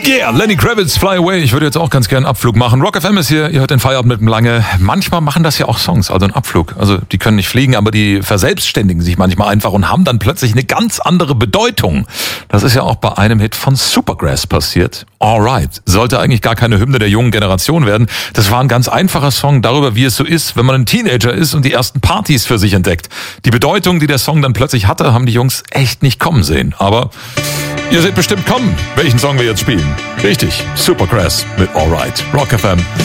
Yeah, Lenny Kravitz, Fly Away. Ich würde jetzt auch ganz gerne einen Abflug machen. Rock FM ist hier, ihr hört den Feierabend mit dem Lange. Manchmal machen das ja auch Songs, also einen Abflug. Also die können nicht fliegen, aber die verselbstständigen sich manchmal einfach und haben dann plötzlich eine ganz andere Bedeutung. Das ist ja auch bei einem Hit von Supergrass passiert. Alright, sollte eigentlich gar keine Hymne der jungen Generation werden. Das war ein ganz einfacher Song darüber, wie es so ist, wenn man ein Teenager ist und die ersten Partys für sich entdeckt. Die Bedeutung, die der Song dann plötzlich hatte, haben die Jungs echt nicht kommen sehen. Aber ihr seht bestimmt kommen, welchen Song wir jetzt spielen. Richtig, Supergrass mit Alright. Rock FM.